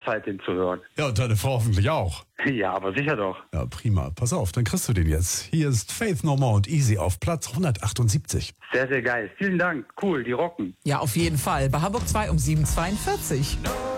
Zeit, den zu hören. Ja, und deine Frau hoffentlich auch. Ja, aber sicher doch. Ja, prima. Pass auf, dann kriegst du den jetzt. Hier ist Faith No More und Easy auf Platz 178. Sehr, sehr geil. Vielen Dank. Cool, die rocken. Ja, auf jeden Fall. Bei Hamburg 2 um 7,42.